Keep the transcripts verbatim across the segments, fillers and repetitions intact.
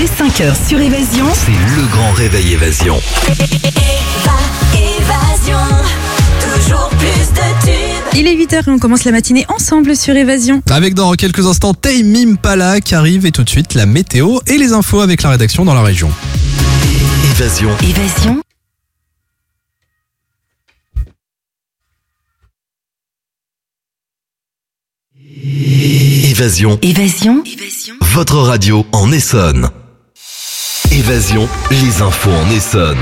dès cinq heures sur Évasion. C'est le grand réveil Évasion. Évasion, toujours plus de tubes. Il est huit heures et on commence la matinée ensemble sur Évasion. Avec dans quelques instants Tame Impala qui arrive et tout de suite la météo et les infos avec la rédaction dans la région. Évasion. Évasion. Évasion. Évasion. Votre radio en Essonne. Évasion, les infos en Essonne.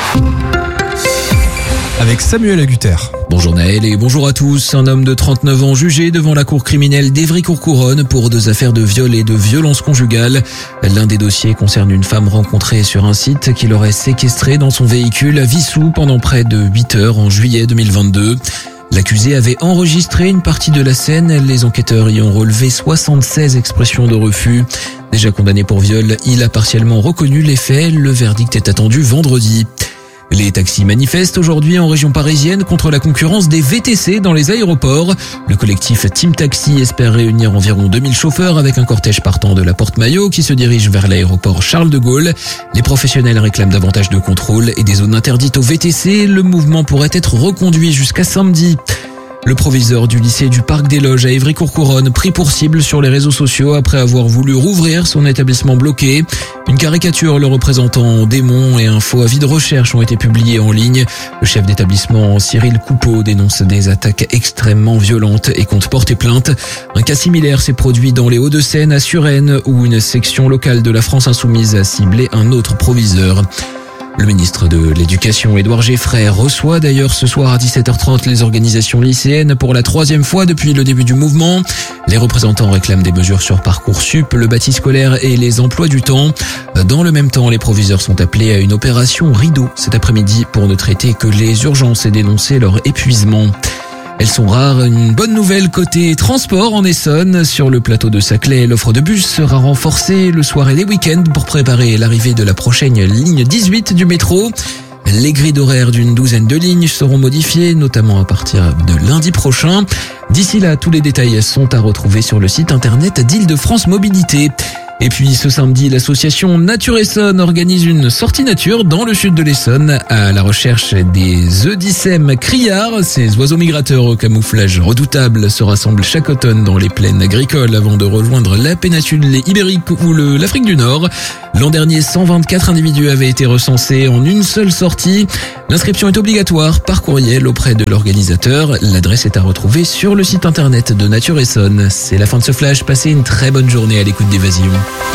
Avec Samuel Agutter. Bonjour Naël et bonjour à tous. Un homme de trente-neuf ans jugé devant la cour criminelle d'Évry-Courcouronnes pour deux affaires de viol et de violence conjugale. L'un des dossiers concerne une femme rencontrée sur un site qu'il aurait séquestrée dans son véhicule à Vissou pendant près de huit heures en juillet deux mille vingt-deux. L'accusé avait enregistré une partie de la scène. Les enquêteurs y ont relevé soixante-seize expressions de refus. Déjà condamné pour viol, il a partiellement reconnu les faits. Le verdict est attendu vendredi. Les taxis manifestent aujourd'hui en région parisienne contre la concurrence des V T C dans les aéroports. Le collectif Team Taxi espère réunir environ deux mille chauffeurs avec un cortège partant de la Porte Maillot qui se dirige vers l'aéroport Charles de Gaulle. Les professionnels réclament davantage de contrôle et des zones interdites aux V T C. Le mouvement pourrait être reconduit jusqu'à samedi. Le proviseur du lycée du Parc des Loges à Évry-Courcouronnes pris pour cible sur les réseaux sociaux après avoir voulu rouvrir son établissement bloqué. Une caricature le représentant en démon et un faux avis de recherche ont été publiés en ligne. Le chef d'établissement Cyril Coupeau dénonce des attaques extrêmement violentes et compte porter plainte. Un cas similaire s'est produit dans les Hauts-de-Seine à Suresnes où une section locale de la France Insoumise a ciblé un autre proviseur. Le ministre de l'Éducation, Édouard Geffray, reçoit d'ailleurs ce soir à dix-sept heures trente les organisations lycéennes pour la troisième fois depuis le début du mouvement. Les représentants réclament des mesures sur Parcoursup, le bâti scolaire et les emplois du temps. Dans le même temps, les proviseurs sont appelés à une opération rideau cet après-midi pour ne traiter que les urgences et dénoncer leur épuisement. Elles sont rares. Une bonne nouvelle côté transport en Essonne. Sur le plateau de Saclay, l'offre de bus sera renforcée le soir et les week-ends pour préparer l'arrivée de la prochaine ligne dix-huit du métro. Les grilles d'horaire d'une douzaine de lignes seront modifiées, notamment à partir de lundi prochain. D'ici là, tous les détails sont à retrouver sur le site internet d'Île-de-France Mobilité. Et puis ce samedi, l'association Nature Essonne organise une sortie nature dans le sud de l'Essonne à la recherche des eudicèmes criards. Ces oiseaux migrateurs au camouflage redoutable se rassemblent chaque automne dans les plaines agricoles avant de rejoindre la péninsule ibérique ou le, l'Afrique du Nord. L'an dernier, cent vingt-quatre individus avaient été recensés en une seule sortie. L'inscription est obligatoire par courriel auprès de l'organisateur. L'adresse est à retrouver sur le site internet de Nature Essonne. C'est la fin de ce flash. Passez une très bonne journée à l'écoute d'Évasion.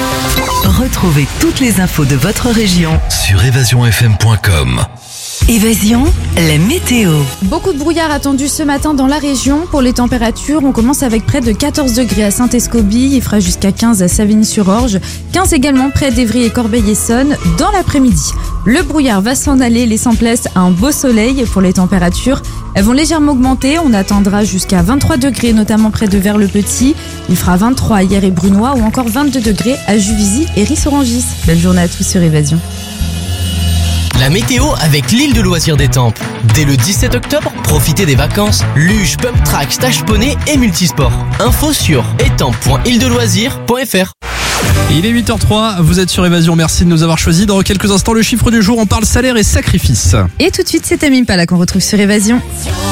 Retrouvez toutes les infos de votre région Sur évasion f m point com. Évasion, la météo. Beaucoup de brouillard attendu ce matin dans la région. Pour les températures, on commence avec près de quatorze degrés à Saint-Escobie. Il fera jusqu'à quinze à Savigny-sur-Orge. quinze également près d'Évry et Corbeil-Essonnes dans l'après-midi. Le brouillard va s'en aller, laissant place à un beau soleil. Pour les températures, elles vont légèrement augmenter. On attendra jusqu'à vingt-trois degrés, notamment près de Vers-le-Petit. Il fera vingt-trois à Hyères et Brunois ou encore vingt-deux degrés à Juvisy et Ris-Orangis. Belle journée à tous sur Évasion. La météo avec l'île de loisirs d'Étampes. Dès le dix-sept octobre, profitez des vacances, luge, pump track, stage poney et multisport. Info sur étampes point île de loisirs point f r. Il est huit heures trois, vous êtes sur Évasion, merci de nous avoir choisis. Dans quelques instants, le chiffre du jour, on parle salaire et sacrifice. Et tout de suite, c'est Tame Impala qu'on retrouve sur Évasion.